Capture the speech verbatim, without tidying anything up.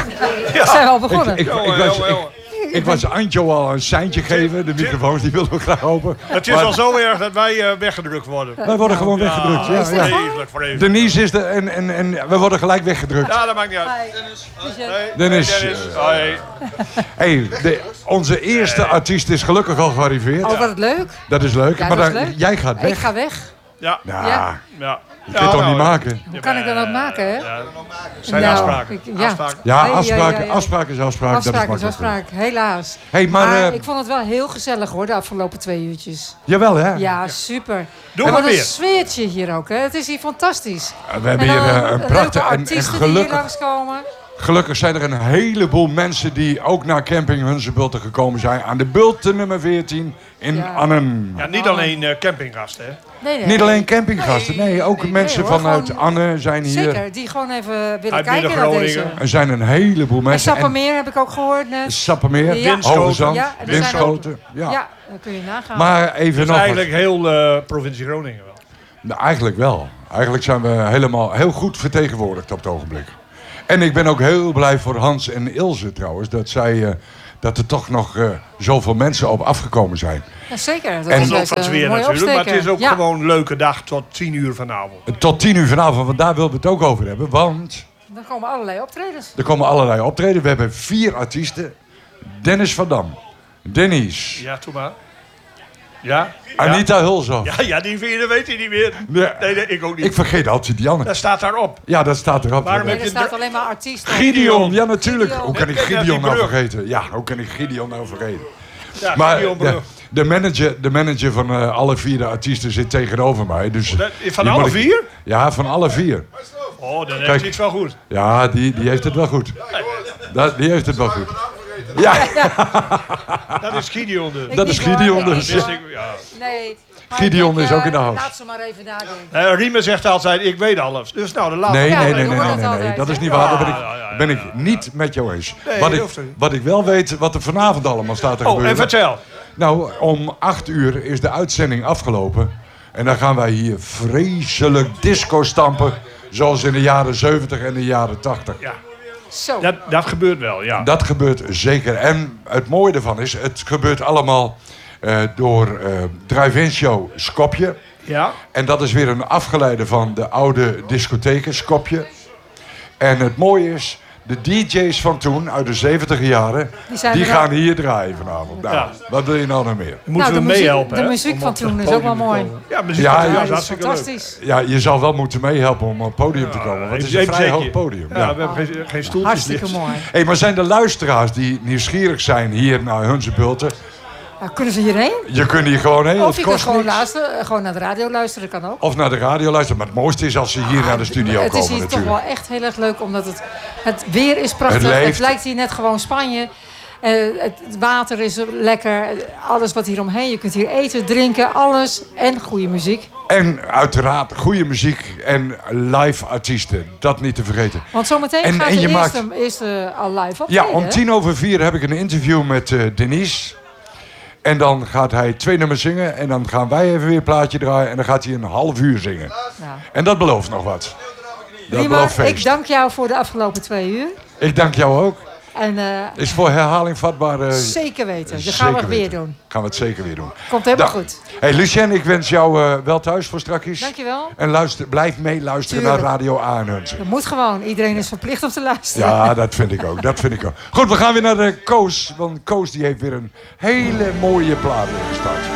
Ja. Zijn we al begonnen? Ik, ik, ik, ik, was, ik, ik was Antjo al een seintje geven. De microfoons die wilden we graag open. Het is maar, al zo erg dat wij uh, weggedrukt worden. Wij worden gewoon weggedrukt. Ja, ja. Vreselijk, vreselijk. Denise is de... En, en, en we worden gelijk weggedrukt. Ja, dat maakt niet uit. Dennis. Dennis. Dennis. Hoi. Hey, de, onze eerste artiest is gelukkig al gearriveerd. Oh, wat leuk. Dat is leuk. Ja, maar dat dan, is leuk. jij gaat weg. Ik ga weg. Ja. Nou, Ja. Ja. dat kun je toch niet maken? Hoe kan ik dat ook maken, hè? Ja. Zijn Nou, afspraken. ik- ja. Afspraken. Ja, Nee, afspraak, ja, ja, ja. afspraak is afspraak. Afspraak dat is is afspraak, helaas. Hey, maar, maar uh, ik vond het wel heel gezellig hoor, de afgelopen twee uurtjes. Jawel, hè? Ja, super. Doe en maar wat een weer. sfeertje hier ook, hè? Het is hier fantastisch. We hebben En hier dan uh, een leuke prachtige... En, en artiesten die hier gelukkig, langskomen. gelukkig zijn er een heleboel mensen die ook naar camping Hunsebulten gekomen zijn. Aan de Bulten nummer veertien in Ja. Annen. Ja, niet alleen uh, campinggasten, hè? Nee, nee. Niet alleen campinggasten, nee, ook nee, mensen nee, hoor, vanuit gewoon- Anne zijn hier. Zeker, die gewoon even willen Uit kijken naar Midden-Groningen. deze. Er zijn een heleboel En mensen. Sappemeer heb ik ook gehoord net. Sappemeer, Ja. Hoogezand, Ja, er zijn Winschoten. Ja. Ja, dan kun je nagaan. Maar even Dus nog eigenlijk heel uh, provincie Groningen wel. wat. Nou, eigenlijk wel. Eigenlijk zijn we helemaal heel goed vertegenwoordigd op het ogenblik. En ik ben ook heel blij voor Hans en Ilse trouwens. Dat, zij, uh, dat er toch nog uh, zoveel mensen op afgekomen zijn. Ja, zeker. Dat En- is Dat best is een weer mooie natuurlijk, maar het is ook opsteker. Ja, gewoon een leuke dag tot tien uur vanavond. Tot tien uur vanavond, want daar willen we het ook over hebben. Want dan komen allerlei optredens. er komen allerlei optreden. We hebben vier artiesten. Dennis van Dam. Denise. Ja, doe maar. Ja? Anita Hulshoff. Ja, ja, die vierde weet hij niet meer. Nee. Nee, nee, ik ook niet. Ik vergeet altijd die andere. Dat staat daarop. Ja, dat staat erop. Waarom Nee, heb er je staat dra- alleen maar artiesten. Gideon, ja natuurlijk. Gideon. Hoe kan ik Kijk, daar is Gideon die nou brug. vergeten? Ja, hoe kan ik Gideon nou vergeten? Ja, Maar Gideon de, Brug. de, manager, de manager van uh, alle vier de artiesten zit tegenover mij. Dus Dat- Van die alle moet ik- vier? Ja, van alle vier. Oh, dan Kijk. heeft hij iets wel goed. Ja, die, die heeft het wel goed. Dat, die heeft het wel goed. Ja, Dat is Gideon dus. Ik dat niet, is hoor. Gideon Ik dus. niet. Wist ik, ja. Nee. maar Gideon ik denk, is ook eh, in de house. Laat ze maar even nadenken. Uh, Riemen zegt altijd, ik weet alles. Dus nou, dan laat nee, Ja, nee, maar nee, we nee, horen nee, dat nee, altijd, dat is hè? niet waar. Dat ben Ja, ja, ik, ja, ben ja, ik niet met jou eens. Nee, Wat dat ik, hoeft niet. wat ik wel weet, wat er vanavond allemaal staat te Oh, gebeuren. en vertel. Nou, om acht uur is de uitzending afgelopen. En dan gaan wij hier vreselijk disco stampen. Zoals in de jaren zeventig en de jaren tachtig. Ja, Zo. dat, dat gebeurt wel, ja. Dat gebeurt zeker. En het mooie ervan is, het gebeurt allemaal uh, door uh, Drive-In Show Skopje. Ja? En dat is weer een afgeleide van de oude discotheken Skopje. En het mooie is, de D J's van toen, uit de zeventig jaren, Die zijn die er gaan al. hier draaien vanavond. Nou, Ja. wat wil je nou nog meer? Moeten Nou, we de muziek- meehelpen, de hè, muziek om van op het toen is ook wel podium te mooi. komen. Ja, muziek Ja, van toen ja, is dat is hartstikke leuk. fantastisch. Ja, je zal wel moeten meehelpen om op het podium te komen. Want het is een Even vrij zeker. hoog podium. Ja, Ja. we hebben geen, geen stoeltjes Hartstikke dicht. mooi. Hey, maar zijn er luisteraars die nieuwsgierig zijn hier naar Hunsebulten? Nou, kunnen ze hierheen? Je kunt hier gewoon heen, Of het je kunt kost gewoon niks. luisteren, eh, gewoon naar de radio luisteren, kan ook. Of naar de radio luisteren. Maar het mooiste is als ze hier naar de studio Het is komen hier toch natuurlijk. wel echt heel erg leuk, omdat het, het weer is prachtig. Het Het, leeft. lijkt hier net gewoon Spanje. Eh, het water is lekker. Alles wat hier omheen. Je kunt hier eten, drinken, alles. En goede muziek. En uiteraard goede muziek en live artiesten. Dat niet te vergeten. Want zometeen En- gaat en de je eerste, maakt- eerste al live op. Ja, om tien over vier heb ik een interview met uh, Denise. En dan gaat hij twee nummers zingen. En dan gaan wij even weer een plaatje draaien. En dan gaat hij een half uur zingen. Nou. En dat belooft nog wat. Dat Prima, belooft feest. ik dank jou voor de afgelopen twee uur. Ik dank jou ook. En eh, Is voor herhaling vatbaar. uh, zeker weten. Dat gaan we zeker weer weten. doen. Gaan we het zeker weer doen. Komt helemaal Nou, goed. Hey Lucien, ik wens jou uh, wel thuis voor strakjes. Dankjewel. En luister, blijf meeluisteren Tuurlijk. naar Radio A en Hunsen. Dat moet gewoon. Iedereen is verplicht om te luisteren. Ja, dat vind ik ook. Dat vind ik ook. Goed, we gaan weer naar de Koos. Want Koos die heeft weer een hele mooie plaat ingestart.